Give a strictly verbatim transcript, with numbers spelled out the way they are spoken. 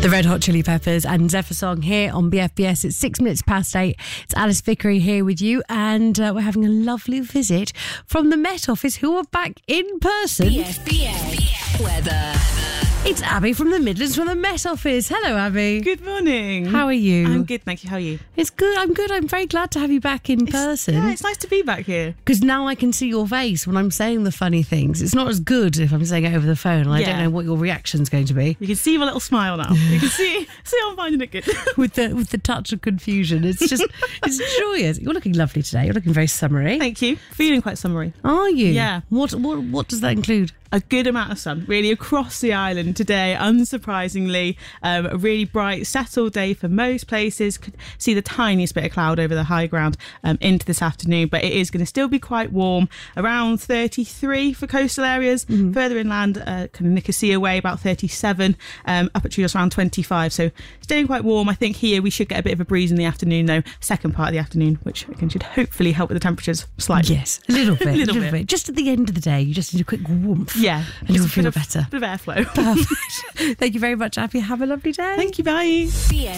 The Red Hot Chili Peppers and Zephyr Song here on B F B S. It's six minutes past eight. It's Alice Vickery here with you, and uh, we're having a lovely visit from the Met Office, who are back in person. B F B S weather. It's Abby from the Midlands from the Met Office. Hello, Abby. Good morning. How are you? I'm good, thank you. How are you? It's good. I'm good. I'm very glad to have you back in It's- person. Yeah, it's nice to be back here. Because now I can see your face when I'm saying the funny things. It's not as good if I'm saying it over the phone. I Yeah. don't know what your reaction's going to be. You can see my little smile now. You can see see I'm finding it good. with the with the touch of confusion. It's just, it's joyous. You're looking lovely today. You're looking very summery. Thank you. Feeling quite summery. Are you? Yeah. What what what does that include? A good amount of sun, really, across the island today, unsurprisingly. Um, a really bright, settled day for most places. Could see the tiniest bit of cloud over the high ground um, into this afternoon, but it is going to still be quite warm, around thirty-three for coastal areas. Mm-hmm. Further inland, uh, kind of Nicosia way, about thirty-seven, um, up at Triodos around twenty-five, so staying quite warm. I think here we should get a bit of a breeze in the afternoon, though, second part of the afternoon, which again should hopefully help with the temperatures slightly. Yes, a little bit. a little, little bit. bit. Just at the end of the day, you just need a quick warmth. Yeah, and you'll just a feel bit of- better. bit of airflow. Perfect. Thank you very much, Abby. Have a lovely day. Thank you, bye. B F